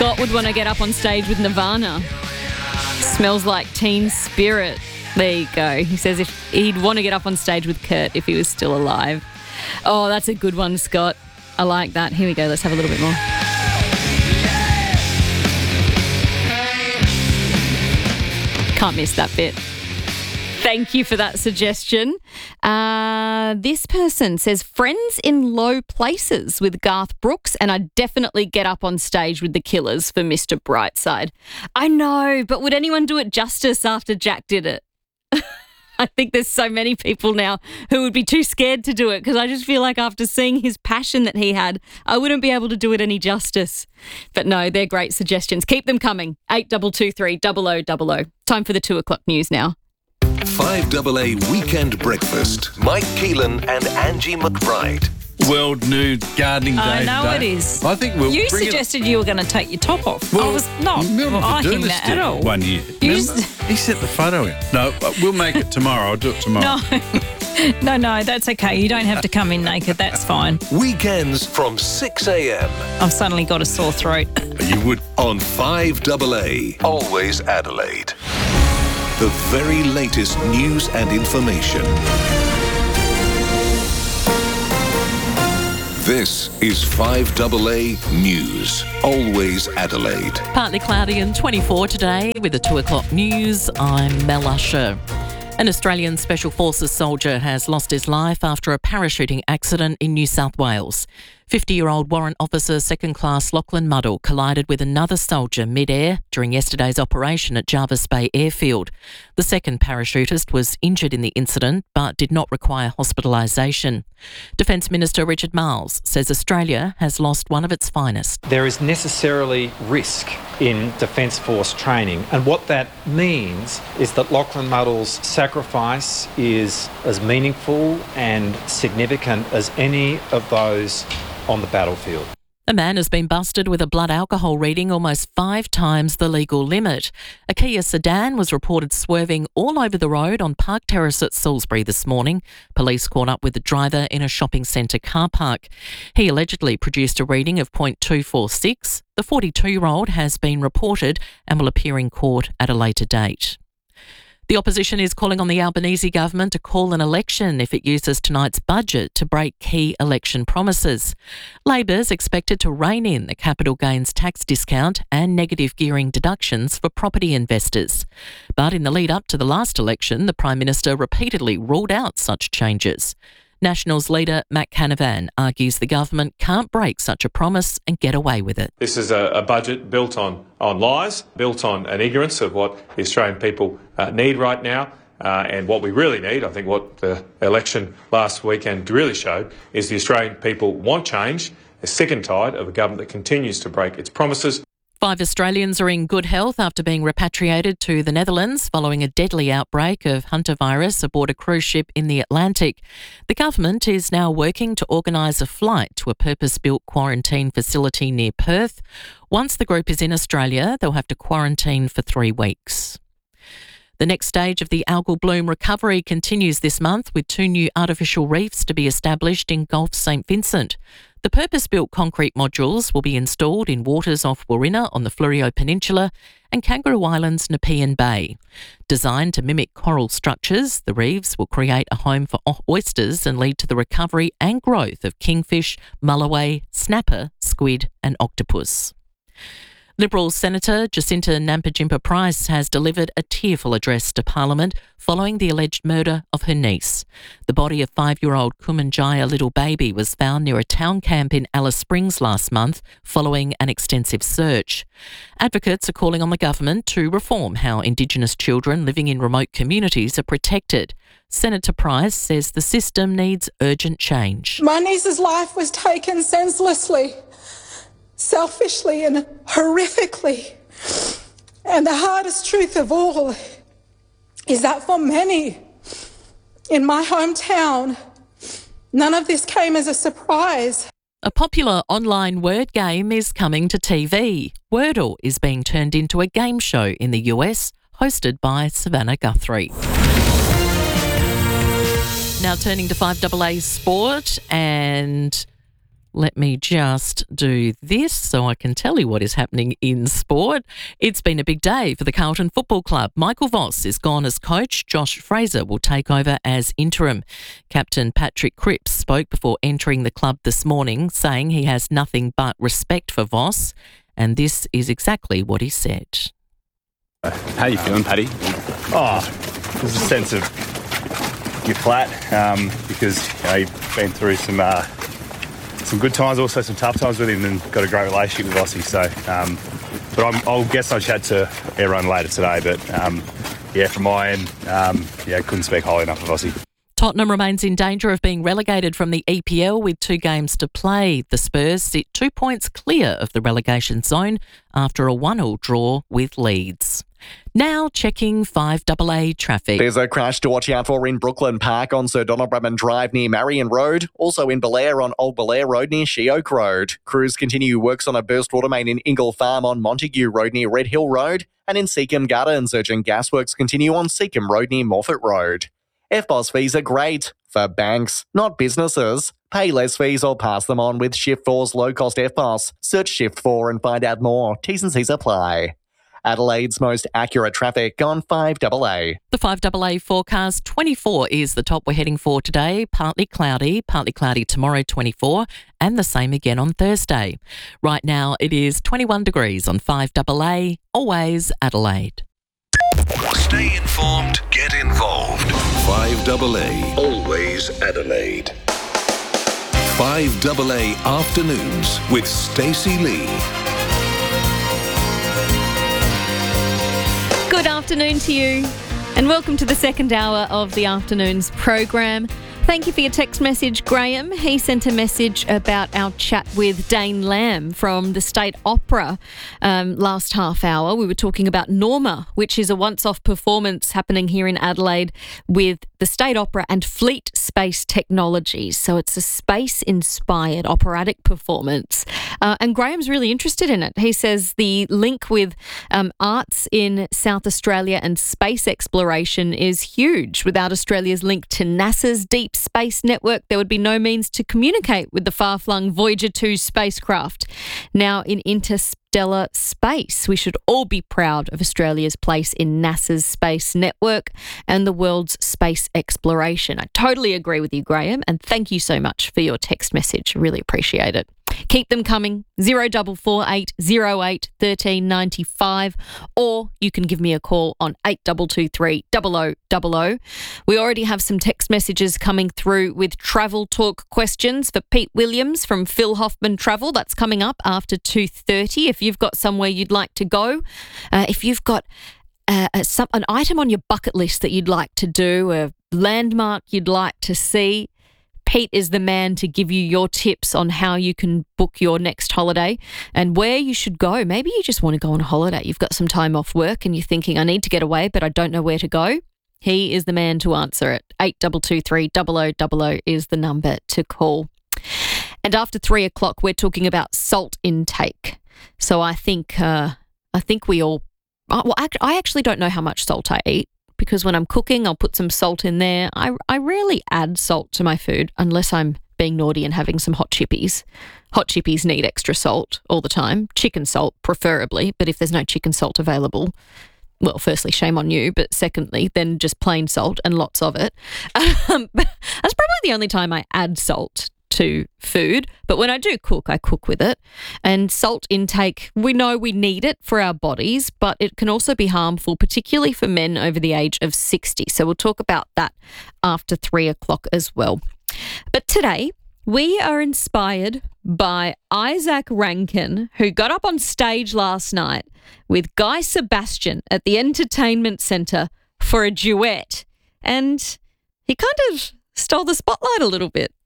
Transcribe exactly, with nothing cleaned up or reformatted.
Scott would want to get up on stage with Nirvana. Smells Like Teen Spirit. There you go. He says if he'd want to get up on stage with Kurt if he was still alive. Oh, that's a good one, Scott. I like that. Here we go. Let's have a little bit more. Can't miss that bit. Thank you for that suggestion. Uh, this person says, friends in low places with Garth Brooks, and I'd definitely get up on stage with the Killers for Mister Brightside. I know, but would anyone do it justice after Jack did it? I think there's so many people now who would be too scared to do it, because I just feel like after seeing his passion that he had, I wouldn't be able to do it any justice. But no, they're great suggestions. Keep them coming. eight two two three, double oh double oh. Time for the two o'clock news now. five A A Weekend Breakfast. Mike Keelan and Angie McBride. World Nude Gardening Day I know today. it is. I think we'll You bring suggested you were going to take your top off. Well, I was not liking that at all. One year. You Remember? just- He sent the photo in. No, we'll make it tomorrow. I'll do it tomorrow. No, no, no, that's okay. You don't have to come in naked. That's fine. Weekends from six a.m. I've suddenly got a sore throat. You would. on five A A. Always Adelaide. The very latest news and information. This is five A A News. Always Adelaide. Partly cloudy and twenty-four today with the two o'clock news. I'm Mel Usher. An Australian Special Forces soldier has lost his life after a parachuting accident in New South Wales. fifty-year-old warrant officer second class Lachlan Muddle collided with another soldier mid-air during yesterday's operation at Jarvis Bay Airfield. The second parachutist was injured in the incident but did not require hospitalisation. Defence Minister Richard Marles says Australia has lost one of its finest. There is necessarily risk in Defence Force training, and what that means is that Lachlan Muddle's sacrifice is as meaningful and significant as any of those on the battlefield. A man has been busted with a blood alcohol reading almost five times the legal limit. A Kia sedan was reported swerving all over the road on Park Terrace at Salisbury this morning. Police caught up with the driver in a shopping centre car park. He allegedly produced a reading of point two four six. The forty-two-year-old has been reported and will appear in court at a later date. The opposition is calling on the Albanese government to call an election if it uses tonight's budget to break key election promises. Labor's expected to rein in the capital gains tax discount and negative gearing deductions for property investors. But in the lead up to the last election, the Prime Minister repeatedly ruled out such changes. Nationals leader Matt Canavan argues the government can't break such a promise and get away with it. This is a, a budget built on, on lies, built on an ignorance of what the Australian people uh, need right now. Uh, and what we really need, I think what the election last weekend really showed, is the Australian people want change. They're sick and tired of a government that continues to break its promises. Five Australians are in good health after being repatriated to the Netherlands following a deadly outbreak of hantavirus aboard a cruise ship in the Atlantic. The government is now working to organise a flight to a purpose-built quarantine facility near Perth. Once the group is in Australia, they'll have to quarantine for three weeks. The next stage of the algal bloom recovery continues this month with two new artificial reefs to be established in Gulf St Vincent. The purpose-built concrete modules will be installed in waters off Warina on the Fleurieu Peninsula and Kangaroo Island's Nepean Bay. Designed to mimic coral structures, the reefs will create a home for oysters and lead to the recovery and growth of kingfish, mulloway, snapper, squid and octopus. Liberal Senator Jacinta Nampijinpa Price has delivered a tearful address to Parliament following the alleged murder of her niece. The body of five-year-old Kumanjaya Little Baby was found near a town camp in Alice Springs last month following an extensive search. Advocates are calling on the government to reform how Indigenous children living in remote communities are protected. Senator Price says the system needs urgent change. My niece's life was taken senselessly, selfishly and horrifically. And the hardest truth of all is that for many in my hometown, none of this came as a surprise. A popular online word game is coming to T V. Wordle is being turned into a game show in the U S, hosted by Savannah Guthrie. Now turning to five A A Sport, and Let me just do this so I can tell you what is happening in sport. It's been a big day for the Carlton Football Club. Michael Voss is gone as coach. Josh Fraser will take over as interim. Captain Patrick Cripps spoke before entering the club this morning, saying he has nothing but respect for Voss, and this is exactly what he said. How are you feeling, Paddy? Oh, there's a sense of you're flat um, because you know, you've been through some uh, some good times, also some tough times with him, and got a great relationship with Ossie. So, um, but I'm, I'll guess I'll chat to everyone later today. But um, yeah, from my end, um, yeah, couldn't speak highly enough of Ossie. Tottenham remains in danger of being relegated from the E P L with two games to play. The Spurs sit two points clear of the relegation zone after a one-all draw with Leeds. Now checking five A A traffic. There's a crash to watch out for in Brooklyn Park on Sir Donald Bradman Drive near Marion Road. Also in Belair on Old Belair Road near Sheoak Road. Crews continue works on a burst water main in Ingle Farm on Montague Road near Red Hill Road. And in Seacombe Gardens, urgent gas works continue on Seacombe Road near Morfett Road. F B O S fees are great for banks, not businesses. Pay less fees or pass them on with Shift four's low-cost F B O S. Search Shift four and find out more. T's and C's apply. Adelaide's most accurate traffic on five A A. The five A A forecast, twenty-four is the top we're heading for today. Partly cloudy, partly cloudy tomorrow, twenty-four, and the same again on Thursday. Right now it is twenty-one degrees on five A A, always Adelaide. Stay informed, get involved. five A A, always Adelaide. five A A Afternoons with Stacey Lee. Good afternoon to you, and welcome to the second hour of the afternoon's program. Thank you for your text message, Graham. He sent a message about our chat with Dane Lamb from the State Opera um, last half hour. We were talking about Norma, which is a once-off performance happening here in Adelaide with the State Opera and Fleet Space Technologies. So it's a space-inspired operatic performance. Uh, and Graham's really interested in it. He says the link with um, arts in South Australia and space exploration is huge. Without Australia's link to NASA's Deep Space Network, there would be no means to communicate with the far-flung Voyager two spacecraft. Now in interstellar space, we should all be proud of Australia's place in NASA's space network and the world's space exploration. I totally agree with you, Graham, and thank you so much for your text message. Really appreciate it. Keep them coming, zero four four eight zero eight one three nine five, or you can give me a call on eight two two three zero zero zero zero. We already have some text messages coming through with travel talk questions for Pete Williams from Phil Hoffman Travel. That's coming up after two thirty. If you've got somewhere you'd like to go, uh, if you've got uh, a, some, an item on your bucket list that you'd like to do, a landmark you'd like to see, Pete is the man to give you your tips on how you can book your next holiday and where you should go. Maybe you just want to go on holiday. You've got some time off work and you're thinking, I need to get away, but I don't know where to go. He is the man to answer it. eight two two three zero zero zero zero is the number to call. And after three o'clock, we're talking about salt intake. So I think uh, I think we all, well, I actually don't know how much salt I eat, because when I'm cooking, I'll put some salt in there. I, I rarely add salt to my food unless I'm being naughty and having some hot chippies. Hot chippies need extra salt all the time. Chicken salt, preferably, but if there's no chicken salt available, well, firstly, shame on you, but secondly, then just plain salt and lots of it. Um, but that's probably the only time I add salt to food, but when I do cook, I cook with it. And salt intake, we know we need it for our bodies, but it can also be harmful, particularly for men over the age of sixty. So we'll talk about that after three o'clock as well. But today, we are inspired by Isaac Rankin, who got up on stage last night with Guy Sebastian at the Entertainment Centre for a duet. And he kind of stole the spotlight a little bit.